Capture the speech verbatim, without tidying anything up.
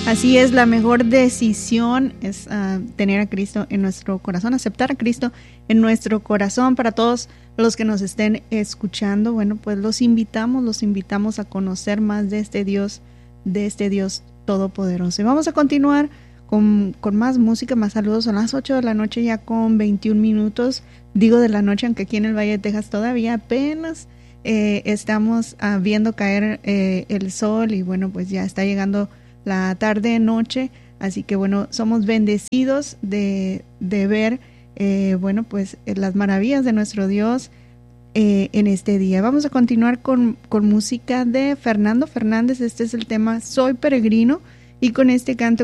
Así es, la mejor decisión es uh, tener a Cristo en nuestro corazón, aceptar a Cristo en nuestro corazón. Para todos los que nos estén escuchando, bueno, pues los invitamos, los invitamos a conocer más de este Dios, de este Dios todopoderoso. Y vamos a continuar con, con más música, más saludos. Son las ocho de la noche ya con veintiún minutos, digo de la noche, aunque aquí en el Valle de Texas todavía apenas eh, estamos uh, viendo caer eh, el sol y bueno, pues ya está llegando la tarde noche, así que bueno, somos bendecidos de, de ver eh, bueno, pues las maravillas de nuestro Dios eh, en este día. Vamos a continuar con, con música de Fernando Fernández. Este es el tema Soy Peregrino, y con este canto